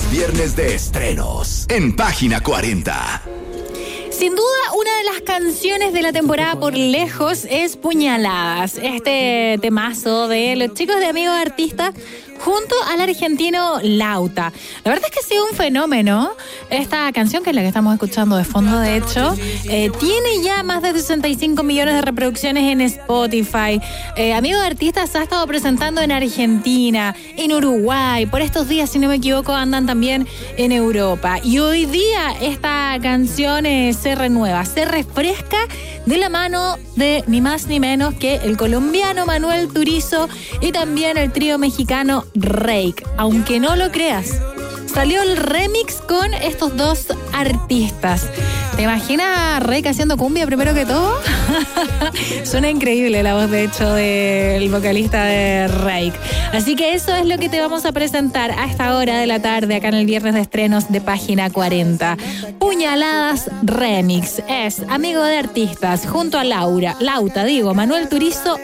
viernes de estrenos en Página 40. Sin duda, una de las canciones de la temporada por lejos es Puñaladas. Este temazo de los chicos de Amigos de Artistas junto al argentino Lauta. La verdad es que ha sido un fenómeno. Esta canción, que es la que estamos escuchando de fondo, de hecho, tiene ya más de 65 millones de reproducciones en Spotify. Amigos de Artistas ha estado presentando en Argentina, en Uruguay. Por estos días, si no me equivoco, andan también en Europa. Y hoy día esta canción se renueva, se refresca de la mano de ni más ni menos que el colombiano Manuel Turizo y también el trío mexicano Reik. Aunque no lo creas, salió el remix con estos dos artistas. ¿Te imaginas Reik haciendo cumbia primero que todo? Suena increíble la voz, de hecho, del vocalista de Reik. Así que eso es lo que te vamos a presentar a esta hora de la tarde, acá en el viernes de estrenos de Página 40. Puñaladas Remix es Amigo de Artistas junto a Lauta, Manuel Turizo